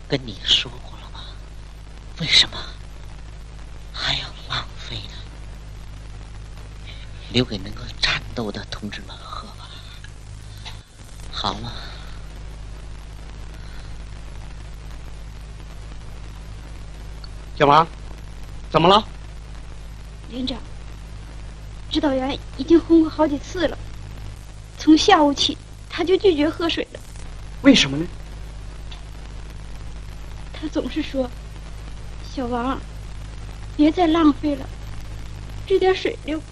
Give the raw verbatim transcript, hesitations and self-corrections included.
跟你说过了吗？为什么还要浪费呢？留给能够战斗的同志们喝吧，好吗？ 小王，怎么了？ 连长，指导员已经轰过好几次了，从下午起他就拒绝喝水了。 为什么呢？ 他总是说：“小王，别再浪费了，这点水流